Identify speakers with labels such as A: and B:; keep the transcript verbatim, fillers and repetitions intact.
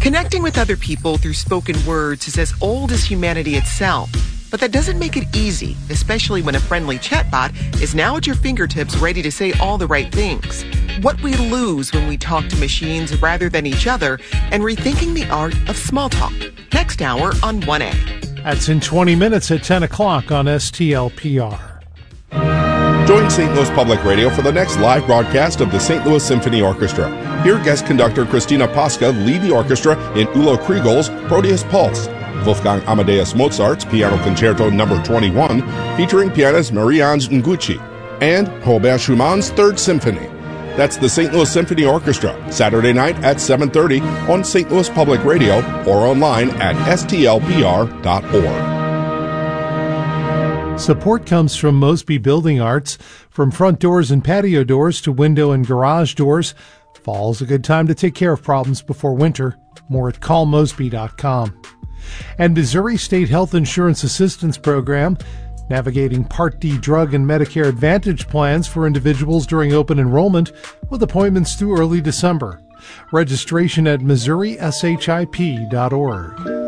A: Connecting with other people through spoken words is as old as humanity itself. But that doesn't make it easy, especially when a friendly chatbot is now at your fingertips ready to say all the right things. What we lose when we talk to machines rather than each other, and rethinking the art of small talk. Next hour on one A.
B: That's in twenty minutes at ten o'clock on S T L P R.
C: Join Saint Louis Public Radio for the next live broadcast of the Saint Louis Symphony Orchestra. Hear guest conductor Christina Pasca lead the orchestra in Ulo Kriegol's Proteus Pulse, Wolfgang Amadeus Mozart's Piano Concerto number twenty-one, featuring pianist Marie-Ange Nguci, and Robert Schumann's Third Symphony. That's the Saint Louis Symphony Orchestra, Saturday night at seven thirty on Saint Louis Public Radio or online at S T L P R dot org.
B: Support comes from Mosby Building Arts. From front doors and patio doors to window and garage doors, fall's a good time to take care of problems before winter. More at call mosby dot com. And Missouri State Health Insurance Assistance Program, navigating Part D drug and Medicare Advantage plans for individuals during open enrollment with appointments through early December. Registration at missouri ship dot org.